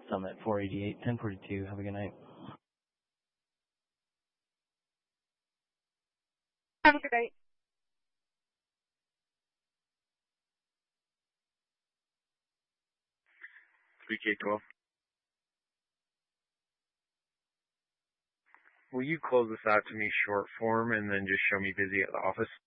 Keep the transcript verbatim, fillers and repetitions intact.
Summit four eighty-eight, ten forty-two. Have a good night. Have a good night. three K twelve. Will you close this out to me short form and then just show me busy at the office?